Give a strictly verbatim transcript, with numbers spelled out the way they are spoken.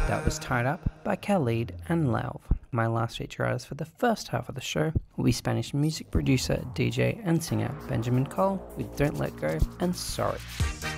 That was Tied Up by Khalid and Lauv. My last feature artist for the first half of the show will be Spanish music producer, D J and singer Benjamin Cole with Don't Let Go and Sorry.